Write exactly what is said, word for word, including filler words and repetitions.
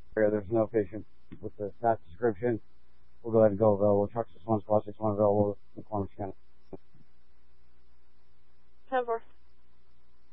There's no patient with the task description. We'll go ahead and go available. Truck six one, squad six one available. McCormick County. ten four.